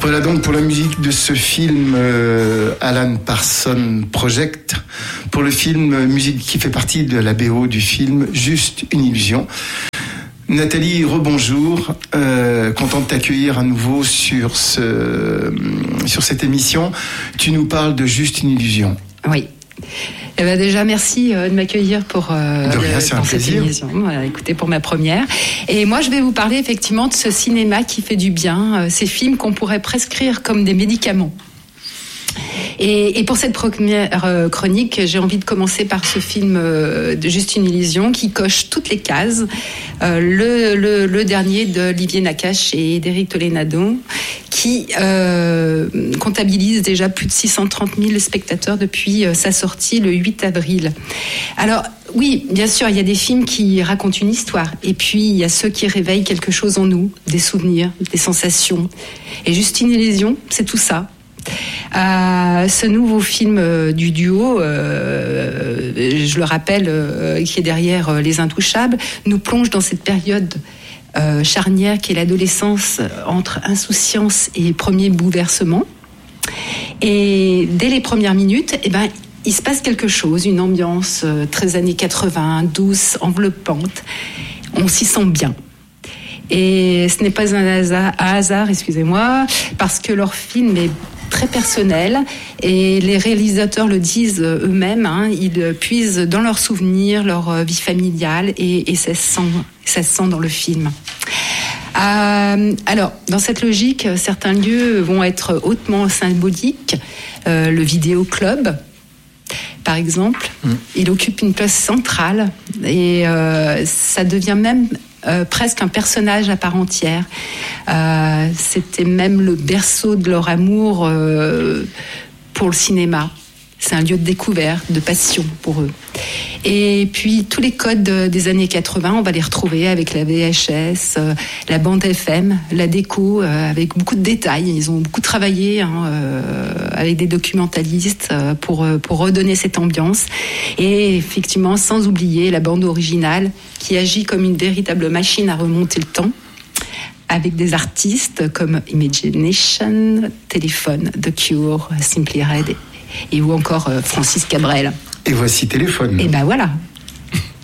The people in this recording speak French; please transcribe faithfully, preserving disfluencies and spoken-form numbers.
Voilà donc pour la musique de ce film euh, Alan Parsons Project, pour le film musique qui fait partie de la B O du film Juste une illusion. Nathalie, rebonjour, euh, content de t'accueillir à nouveau sur ce sur cette émission. Tu nous parles de Juste une illusion. Oui. Eh ben déjà, merci euh, de m'accueillir pour, euh, de rien, le, c'est pour un cette plaisir. émission. Voilà, écoutez, pour ma première. Et moi, je vais vous parler effectivement de ce cinéma qui fait du bien, euh, ces films qu'on pourrait prescrire comme des médicaments. Et, et pour cette première euh, chronique, j'ai envie de commencer par ce film euh, de Juste une illusion qui coche toutes les cases. Euh, le, le, le dernier d'Olivier Nakache et d'Éric Toledano, qui euh, comptabilise déjà plus de six cent trente mille spectateurs depuis euh, sa sortie le huit avril. Alors, oui, bien sûr, il y a des films qui racontent une histoire. Et puis, il y a ceux qui réveillent quelque chose en nous, des souvenirs, des sensations. Et Juste une illusion, c'est tout ça. Euh, ce nouveau film euh, du duo, euh, je le rappelle, euh, qui est derrière euh, Les Intouchables, nous plonge dans cette période euh, charnière qui est l'adolescence entre insouciance et premier bouleversement. Et dès les premières minutes, eh ben, il se passe quelque chose, une ambiance euh, très années quatre-vingts, douce, enveloppante. On s'y sent bien. Et ce n'est pas un hasard, un hasard, excusez-moi, parce que leur film est très personnel et les réalisateurs le disent eux-mêmes, hein, ils puisent dans leurs souvenirs, leur vie familiale et, et ça se sent, ça se sent dans le film. Euh, alors, dans cette logique, certains lieux vont être hautement symboliques. Euh, le vidéoclub, par exemple, mmh. il occupe une place centrale et euh, ça devient même Euh, presque un personnage à part entière. Euh, c'était même le berceau de leur amour euh, pour le cinéma. C'est un lieu de découverte, de passion pour eux. Et puis, tous les codes des années quatre-vingts, on va les retrouver avec la V H S, euh, la bande F M, la déco, euh, avec beaucoup de détails. Ils ont beaucoup travaillé hein, euh, avec des documentalistes euh, pour, pour redonner cette ambiance. Et effectivement, sans oublier la bande originale qui agit comme une véritable machine à remonter le temps, avec des artistes comme Imagination, Téléphone, The Cure, Simply Red et ou encore Francis Cabrel. Et voici Téléphone. Et ben voilà.